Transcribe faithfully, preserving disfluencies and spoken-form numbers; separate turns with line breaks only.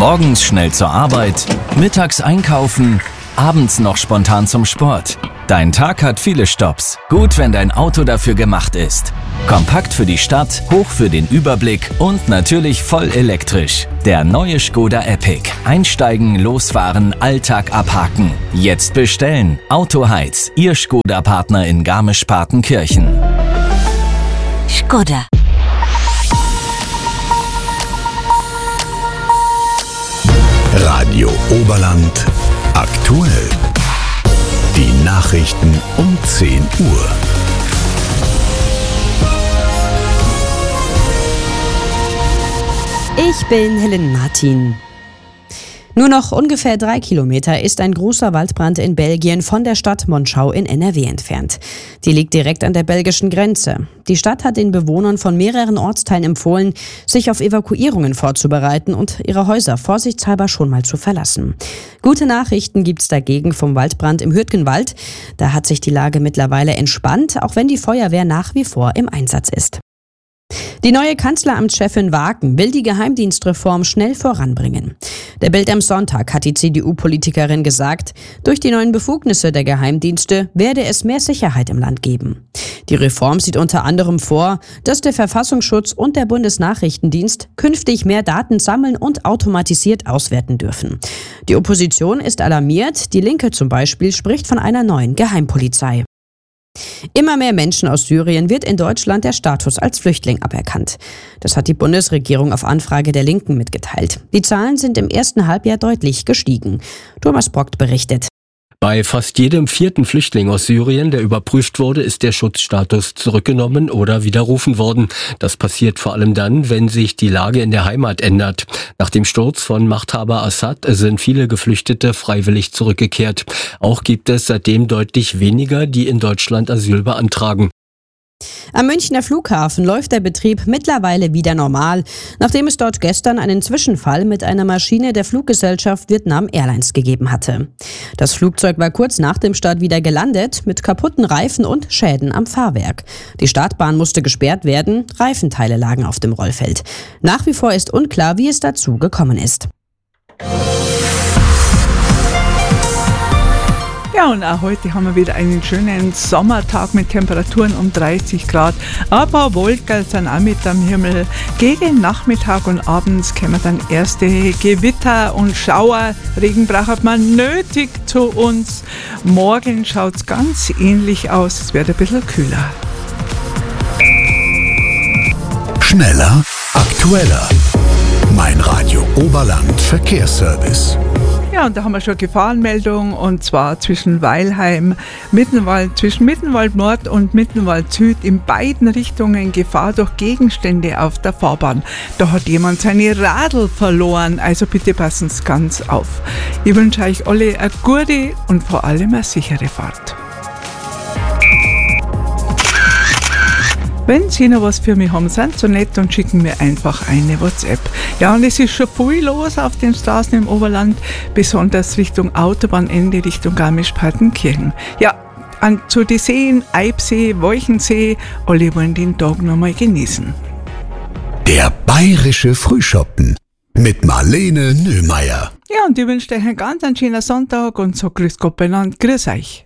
Morgens schnell zur Arbeit, mittags einkaufen, abends noch spontan zum Sport. Dein Tag hat viele Stopps. Gut, wenn dein Auto dafür gemacht ist. Kompakt für die Stadt, hoch für den Überblick und natürlich voll elektrisch. Der neue Škoda Epic. Einsteigen, losfahren, Alltag abhaken. Jetzt bestellen. Autoheiz, Ihr Škoda-Partner in Garmisch-Partenkirchen.
Škoda.
Radio Oberland aktuell. Die Nachrichten um zehn Uhr.
Ich bin Helen Martin. Nur noch ungefähr drei Kilometer ist ein großer Waldbrand in Belgien von der Stadt Monschau in N R W entfernt. Die liegt direkt an der belgischen Grenze. Die Stadt hat den Bewohnern von mehreren Ortsteilen empfohlen, sich auf Evakuierungen vorzubereiten und ihre Häuser vorsichtshalber schon mal zu verlassen. Gute Nachrichten gibt's dagegen vom Waldbrand im Hürtgenwald. Da hat sich die Lage mittlerweile entspannt, auch wenn die Feuerwehr nach wie vor im Einsatz ist. Die neue Kanzleramtschefin Waaken will die Geheimdienstreform schnell voranbringen. Der Bild am Sonntag hat die C D U-Politikerin gesagt, durch die neuen Befugnisse der Geheimdienste werde es mehr Sicherheit im Land geben. Die Reform sieht unter anderem vor, dass der Verfassungsschutz und der Bundesnachrichtendienst künftig mehr Daten sammeln und automatisiert auswerten dürfen. Die Opposition ist alarmiert, die Linke zum Beispiel spricht von einer neuen Geheimpolizei. Immer mehr Menschen aus Syrien wird in Deutschland der Status als Flüchtling aberkannt. Das hat die Bundesregierung auf Anfrage der Linken mitgeteilt. Die Zahlen sind im ersten Halbjahr deutlich gestiegen. Thomas Brockt berichtet.
Bei fast jedem vierten Flüchtling aus Syrien, der überprüft wurde, ist der Schutzstatus zurückgenommen oder widerrufen worden. Das passiert vor allem dann, wenn sich die Lage in der Heimat ändert. Nach dem Sturz von Machthaber Assad sind viele Geflüchtete freiwillig zurückgekehrt. Auch gibt es seitdem deutlich weniger, die in Deutschland Asyl beantragen.
Am Münchner Flughafen läuft der Betrieb mittlerweile wieder normal, nachdem es dort gestern einen Zwischenfall mit einer Maschine der Fluggesellschaft Vietnam Airlines gegeben hatte. Das Flugzeug war kurz nach dem Start wieder gelandet, mit kaputten Reifen und Schäden am Fahrwerk. Die Startbahn musste gesperrt werden, Reifenteile lagen auf dem Rollfeld. Nach wie vor ist unklar, wie es dazu gekommen ist.
Ja, und auch heute haben wir wieder einen schönen Sommertag mit Temperaturen um dreißig Grad. Ein paar Wolken sind auch mit am Himmel. Gegen Nachmittag und abends kommen dann erste Gewitter und Schauer. Regen braucht man nötig zu uns. Morgen schaut es ganz ähnlich aus. Es wird ein bisschen kühler.
Schneller, aktueller. Mein Radio Oberland Verkehrsservice.
Ja, und da haben wir schon Gefahrenmeldung, und zwar zwischen Weilheim, Mittenwald, zwischen Mittenwald Nord und Mittenwald Süd in beiden Richtungen Gefahr durch Gegenstände auf der Fahrbahn. Da hat jemand seine Radl verloren, also bitte passen Sie ganz auf. Ich wünsche euch alle eine gute und vor allem eine sichere Fahrt. Wenn Sie noch was für mich haben, sind so nett und schicken mir einfach eine WhatsApp. Ja, und es ist schon viel los auf den Straßen im Oberland, besonders Richtung Autobahnende, Richtung Garmisch-Partenkirchen. Ja, an, zu den Seen, Eibsee, Wolchensee, alle wollen den Tag nochmal genießen.
Der bayerische Frühschoppen mit Marlene Nöhmeier.
Ja, und ich wünsche euch einen ganz schönen Sonntag und so grüß Gott beieinander, grüß euch.